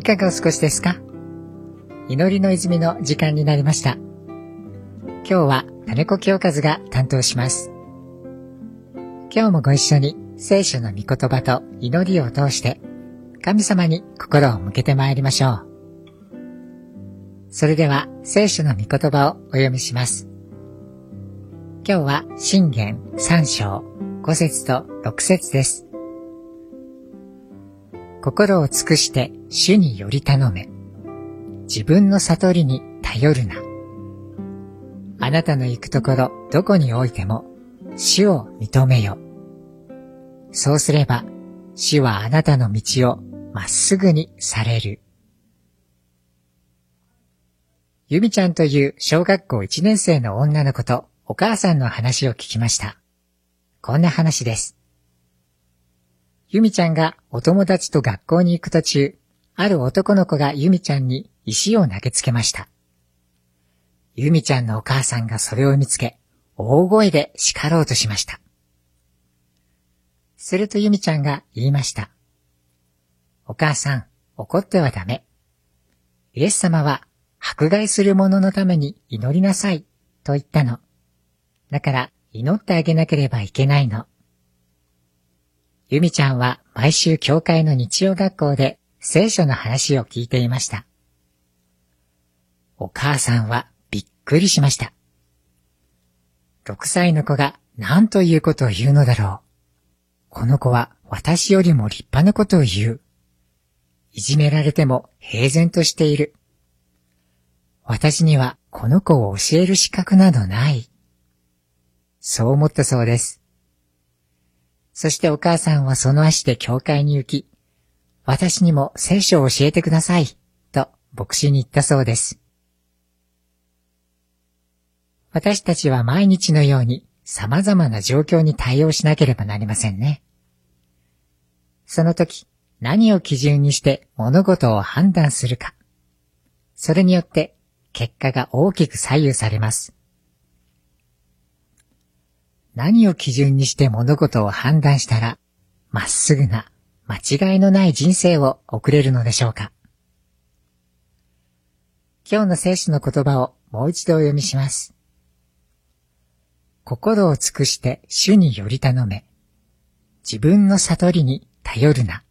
いかがお過ごしですか？祈りの泉の時間になりました。今日は金子清和が担当します。今日もご一緒に聖書の御言葉と祈りを通して神様に心を向けてまいりましょう。それでは聖書の御言葉をお読みします。今日は箴言3章5節と6節です。心を尽くして主により頼め。自分の悟りに頼るな。あなたの行くところどこにおいても主を認めよ。そうすれば主はあなたの道をまっすぐにされる。ゆみちゃんという小学校1年生の女の子とお母さんの話を聞きました。こんな話です。ゆみちゃんがお友達と学校に行く途中、ある男の子がゆみちゃんに石を投げつけました。ゆみちゃんのお母さんがそれを見つけ、大声で叱ろうとしました。するとゆみちゃんが言いました。お母さん、怒ってはダメ。イエス様は迫害する者のために祈りなさいと言ったの。だから祈ってあげなければいけないの。ゆみちゃんは毎週教会の日曜学校で聖書の話を聞いていました。お母さんはびっくりしました。6歳の子が何ということを言うのだろう。この子は私よりも立派なことを言う。いじめられても平然としている。私にはこの子を教える資格などない。そう思ったそうです。そしてお母さんはその足で教会に行き、私にも聖書を教えてください、と牧師に言ったそうです。私たちは毎日のように様々な状況に対応しなければなりませんね。その時、何を基準にして物事を判断するか。それによって結果が大きく左右されます。何を基準にして物事を判断したら、まっすぐな、間違いのない人生を送れるのでしょうか。今日の聖書の言葉をもう一度お読みします。心を尽くして主により頼め。自分の悟りに頼るな。